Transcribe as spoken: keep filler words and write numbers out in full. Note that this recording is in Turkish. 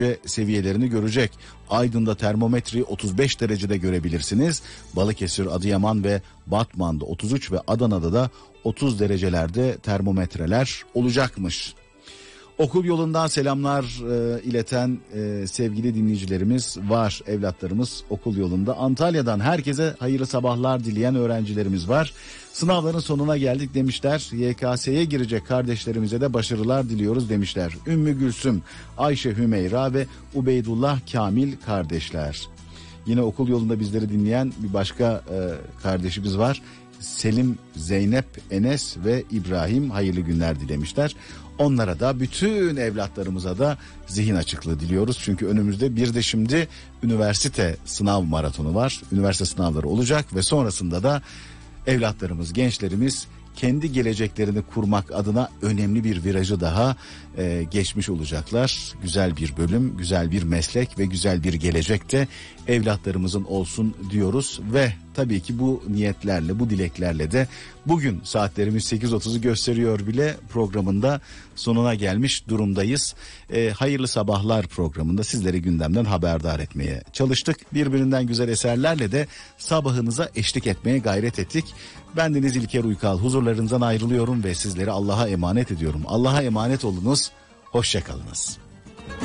seviyelerini görecek. Aydın'da termometreyi otuz beş derecede görebilirsiniz. Balıkesir, Adıyaman ve Batman'da otuz üç ve Adana'da da otuz derecelerde termometreler olacakmış. Okul yolundan selamlar e, ileten e, sevgili dinleyicilerimiz var, evlatlarımız okul yolunda. Antalya'dan herkese hayırlı sabahlar dileyen öğrencilerimiz var. Sınavların sonuna geldik demişler. Y K S'ye girecek kardeşlerimize de başarılar diliyoruz demişler. Ümmü Gülsüm, Ayşe Hümeyra ve Ubeydullah Kamil kardeşler. Yine okul yolunda bizleri dinleyen bir başka e, kardeşimiz var. Selim, Zeynep, Enes ve İbrahim hayırlı günler dilemişler. Onlara da bütün evlatlarımıza da zihin açıklığı diliyoruz. Çünkü önümüzde bir de şimdi üniversite sınav maratonu var. Üniversite sınavları olacak ve sonrasında da evlatlarımız, gençlerimiz kendi geleceklerini kurmak adına önemli bir virajı daha e, geçmiş olacaklar. Güzel bir bölüm, güzel bir meslek ve güzel bir gelecek de evlatlarımızın olsun diyoruz. Ve tabii ki bu niyetlerle, bu dileklerle de bugün saatlerimiz sekiz otuzu gösteriyor bile, programında sonuna gelmiş durumdayız. E, hayırlı sabahlar programında sizleri gündemden haberdar etmeye çalıştık. Birbirinden güzel eserlerle de sabahınıza eşlik etmeye gayret ettik. Bendeniz İlker Uykal, huzurlarınızdan ayrılıyorum ve sizleri Allah'a emanet ediyorum. Allah'a emanet olunuz, hoşça kalınız.